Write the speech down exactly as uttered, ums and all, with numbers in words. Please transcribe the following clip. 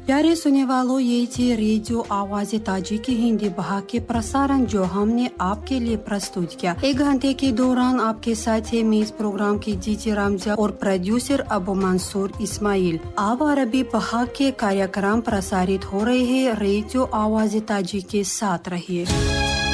प्यारे सुनने वालों, ये थी रेडियो आवाज़ ताजिकी हिंदी बहा के प्रसारण जो हमने आपके लिए प्रस्तुत किया। एक घंटे के दौरान आपके साथ है मैं इस प्रोग्राम की जीती रामजा और प्रोड्यूसर अबू मंसूर इस्माइल। अब अरबी बहा के कार्यक्रम प्रसारित हो रहे हैं। रेडियो आवाज़ ताजिकी के साथ रहिए।